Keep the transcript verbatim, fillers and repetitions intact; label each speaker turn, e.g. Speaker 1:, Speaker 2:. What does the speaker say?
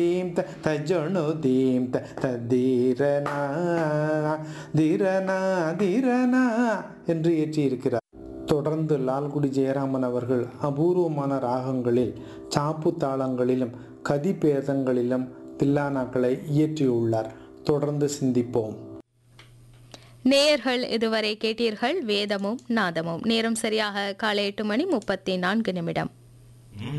Speaker 1: Theme த தஜனு theme த தீரனா தீரனா தீரனா என்று இயற்றியிருக்கிறார். தொடர்ந்து லால்குடி ஜெயராமன் அவர்கள் அபூர்வமான ராகங்களில், சாப்பு தாளங்களிலும், கதிபேதங்களிலும் தில்லானாக்களை இயற்றியுள்ளார். தொடர்ந்து சிந்திப்போம்.
Speaker 2: நேயர்கள் இதுவரை கேட்டீர்கள் வேதமும் நாதமும். நேரம் சரியாக காலை எட்டு மணி முப்பத்தி நான்கு நிமிடம்.